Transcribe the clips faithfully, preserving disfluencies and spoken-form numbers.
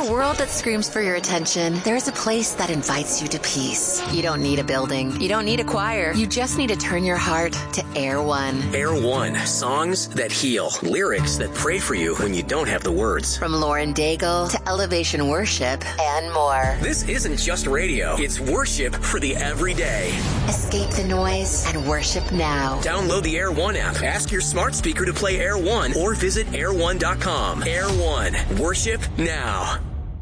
a world that screams for your attention, there's a place that invites you to peace. You don't need a building. You don't need a choir. You just need to turn your heart to Air One. Air One. Songs that heal. Lyrics that pray for you when you don't have the words. From Lauren Daigle to Elevation Worship and more. This isn't just radio. It's worship for the everyday. Escape the noise and worship now. Download the Air One app. Ask your smart speaker to play Air One or visit air one dot com. Air One. Worship now.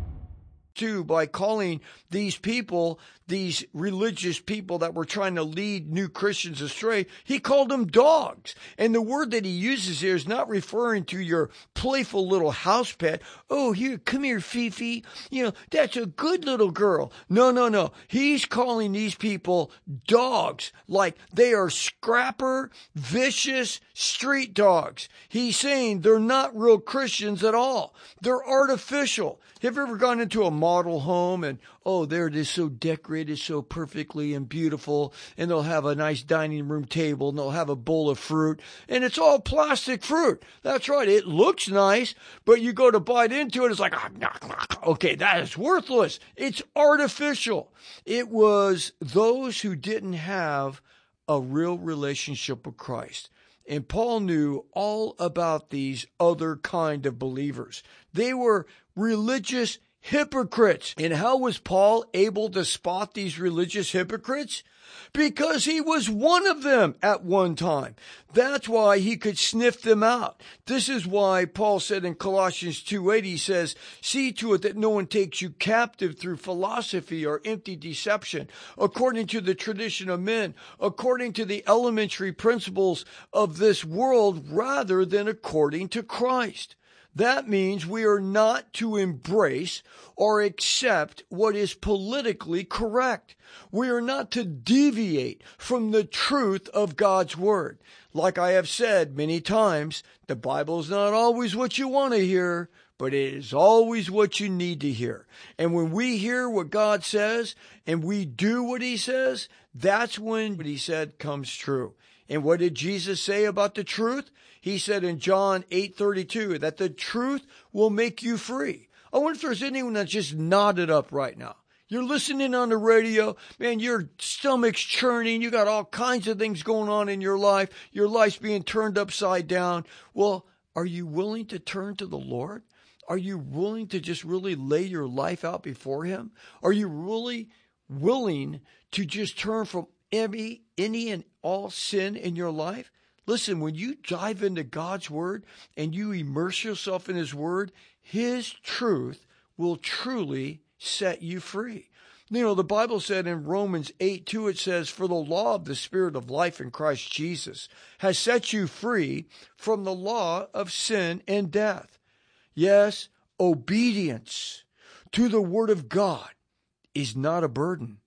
Too, by calling these people, these religious people that were trying to lead new Christians astray, he called them dogs. And the word that he uses here is not referring to your playful little house pet. Oh, here, come here, Fifi. You know, that's a good little girl. No, no, no. He's calling these people dogs, like they are scrapper, vicious street dogs. He's saying they're not real Christians at all. They're artificial. Have you ever gone into a model home and, oh, there it is, so decorated, so perfectly and beautiful, and they'll have a nice dining room table, and they'll have a bowl of fruit, and it's all plastic fruit. That's right, it looks nice, but you go to bite into it, it's like, okay, that is worthless. It's artificial. It was those who didn't have a real relationship with Christ. And Paul knew all about these other kind of believers. They were religious hypocrites. And how was Paul able to spot these religious hypocrites? Because he was one of them at one time. That's why he could sniff them out. This is why Paul said in Colossians two eight, he says, see to it that no one takes you captive through philosophy or empty deception, according to the tradition of men, according to the elementary principles of this world, rather than according to Christ. That means we are not to embrace or accept what is politically correct. We are not to deviate from the truth of God's word. Like I have said many times, the Bible is not always what you want to hear, but it is always what you need to hear. And when we hear what God says and we do what he says, that's when what he said comes true. And what did Jesus say about the truth? He said in John eight thirty-two that the truth will make you free. I wonder if there's anyone that just nodded up right now. You're listening on the radio, man, your stomach's churning. You got all kinds of things going on in your life. Your life's being turned upside down. Well, are you willing to turn to the Lord? Are you willing to just really lay your life out before him? Are you really willing to just turn from every, any and all sin in your life? Listen, when you dive into God's word and you immerse yourself in his word, his truth will truly set you free. You know, the Bible said in Romans eight two, it says, for the law of the Spirit of life in Christ Jesus has set you free from the law of sin and death. Yes, obedience to the word of God is not a burden.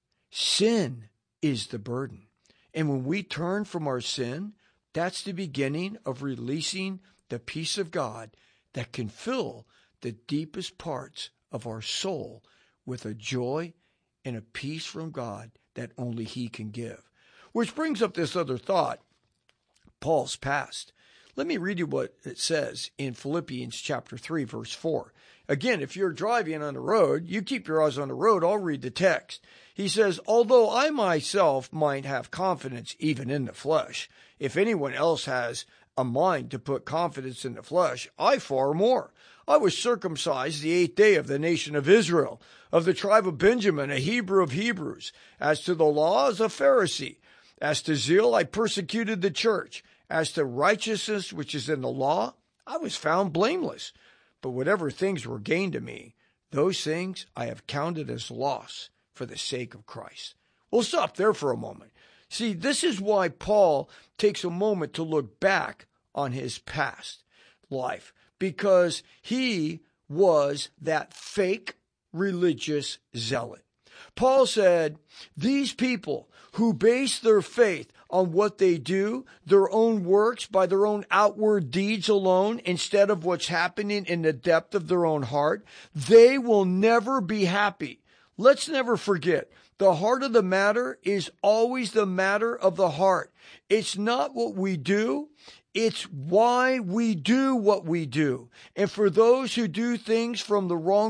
Sin is the burden. And when we turn from our sin, that's the beginning of releasing the peace of God that can fill the deepest parts of our soul with a joy and a peace from God that only he can give. Which brings up this other thought, Paul's past. Let me read you what it says in Philippians chapter three, verse four. Again, if you're driving on the road, you keep your eyes on the road, I'll read the text. He says, although I myself might have confidence even in the flesh, if anyone else has a mind to put confidence in the flesh, I far more. I was circumcised the eighth day of the nation of Israel, of the tribe of Benjamin, a Hebrew of Hebrews. As to the law, as a Pharisee. As to zeal, I persecuted the church. As to righteousness, which is in the law, I was found blameless. But whatever things were gained to me, those things I have counted as loss for the sake of Christ. We'll stop there for a moment. See, this is why Paul takes a moment to look back on his past life, because he was that fake religious zealot. Paul said, these people who base their faith on what they do, their own works, by their own outward deeds alone, instead of what's happening in the depth of their own heart, they will never be happy. Let's never forget, the heart of the matter is always the matter of the heart. It's not what we do. It's why we do what we do. And for those who do things from the wrong